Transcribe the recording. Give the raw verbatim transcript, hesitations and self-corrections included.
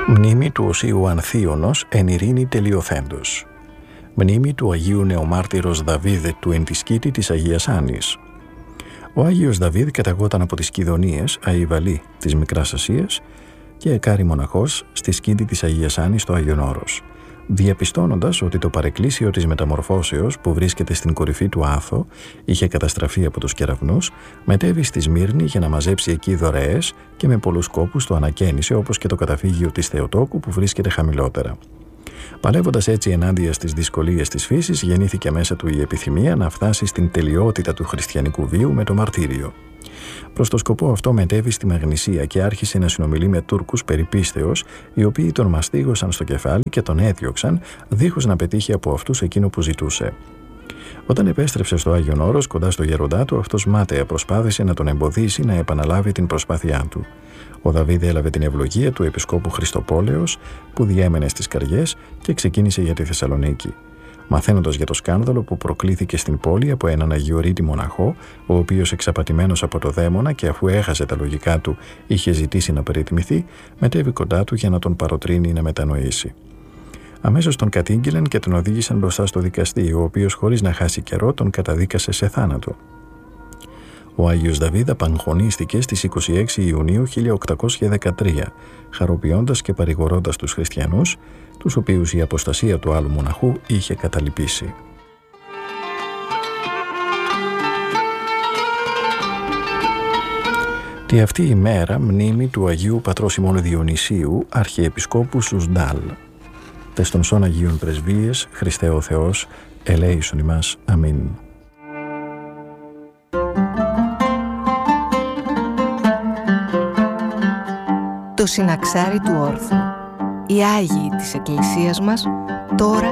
Μνήμη του Οσίου Ανθίωνος εν ειρήνη τελειοθέντος. Μνήμη του Αγίου Νεομάρτυρος Δαβίδ του εν τη σκήτη της Αγίας Άνης. Ο Άγιος Δαβίδ καταγόταν από τις Κιδωνίες, Αϊβαλή της Μικράς Ασίας και εκάρη μοναχός στη σκήτη της Αγίας Άνης στο Άγιον Όρος. Διαπιστώνοντας ότι το παρεκκλήσιο της μεταμορφώσεως που βρίσκεται στην κορυφή του Άθο είχε καταστραφεί από τους κεραυνούς, μετέβη στη Σμύρνη για να μαζέψει εκεί δωρεές και με πολλούς κόπους το ανακαίνισε, όπως και το καταφύγιο της Θεοτόκου που βρίσκεται χαμηλότερα. Παλεύοντας έτσι ενάντια στις δυσκολίες της φύσης, γεννήθηκε μέσα του η επιθυμία να φτάσει στην τελειότητα του χριστιανικού βίου με το μαρτύριο. Προς το σκοπό αυτό μετέβη στη Μαγνησία και άρχισε να συνομιλεί με Τούρκους περί πίστεως, οι οποίοι τον μαστίγωσαν στο κεφάλι και τον έδιωξαν, δίχως να πετύχει από αυτούς εκείνο που ζητούσε. Όταν επέστρεψε στο Άγιον Όρος, κοντά στο γέροντά του, αυτός μάταια προσπάθησε να τον εμποδίσει να επαναλάβει την προσπάθειά του. Ο Δαβίδ έλαβε την ευλογία του επισκόπου Χριστοπόλεως, που διέμενε στις Καριές, και ξεκίνησε για τη Θεσσαλονίκη. Μαθαίνοντας για το σκάνδαλο που προκλήθηκε στην πόλη από έναν αγιορείτη μοναχό, ο οποίος εξαπατημένος από το δαίμονα και αφού έχασε τα λογικά του είχε ζητήσει να περιτιμηθεί, μετέβη κοντά του για να τον παροτρύνει να μετανοήσει. Αμέσως τον κατήγγειλαν και τον οδήγησαν μπροστά στο δικαστή, ο οποίος χωρίς να χάσει καιρό τον καταδίκασε σε θάνατο. Ο Άγιος Δαβίδ απαγχωνίστηκε στις είκοσι έξι Ιουνίου χίλια οκτακόσια δεκατρία, χαροποιώντας και παρηγορώντας τους χριστιανούς, τους οποίους η αποστασία του άλλου μοναχού είχε καταλυπήσει. Τη αυτή η μέρα μνήμη του Αγίου Πατρός ημών Διονυσίου, Αρχιεπισκόπου Σουσντάλ. Τες των σών Αγίων Πρεσβείες, Χριστέ ο Θεός, ελέησον ημάς. Αμήν. Το συναξάρι του όρθρου. Οι Άγιοι της Εκκλησίας μας τώρα